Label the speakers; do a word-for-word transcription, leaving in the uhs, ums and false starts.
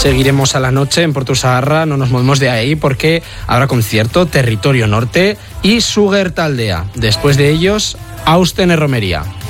Speaker 1: Seguiremos a la noche en Portu Saharra, no nos movemos de ahí porque habrá concierto Territorio Norte y Suger Taldea. Después de ellos, Austen en Romería.